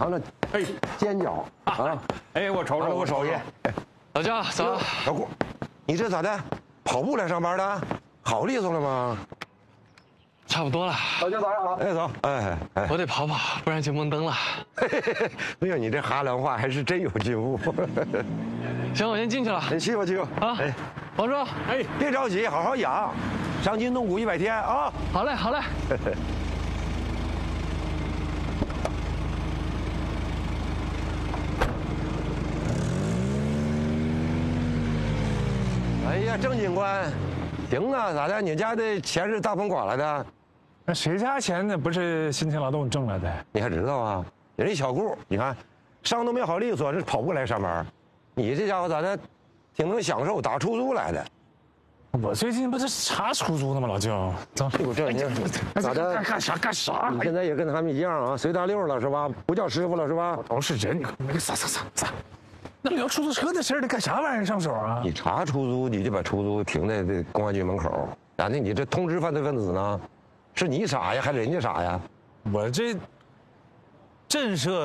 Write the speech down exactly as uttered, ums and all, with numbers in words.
尝尝哎煎饺啊！ 哎，我瞅瞅， 我手艺。 老姜走。 小顾，你这咋的？跑步来上班的？好利索了吗？ 差不多了。 老姜早上好。哎，走。哎哎， 我得跑跑，不然就蒙灯了。 哎呦，你这哈兰话还是真有进步。 行，我先进去了。 你去吧去吧。 啊，哎，王叔， 哎，别着急，好好养，伤筋动骨一百天啊！ 好嘞，好嘞。 哎呀，郑警官，行啊，咋的？你家的钱是大风刮来的？ 那谁家钱呢？不是辛勤劳动挣来的？ 你还知道啊？人家小顾，你看，伤都没好利索，是跑步来上班。你这家伙咋的？挺能享受，打出租来的。 我最近不是查出租呢吗？老姜，走。 哎呦，这你咋的？ 干干啥干啥？ 你现在也跟他们一样啊，随大溜了是吧？不叫师傅了是吧？ 都是人，你那个咋咋咋咋？那聊出租车的事儿，得干啥玩意儿上手啊？ 你查出租，你就把出租停在这公安局门口，咋的？你这通知犯罪分子呢？是你傻呀，还是人家傻呀？ 我这震慑。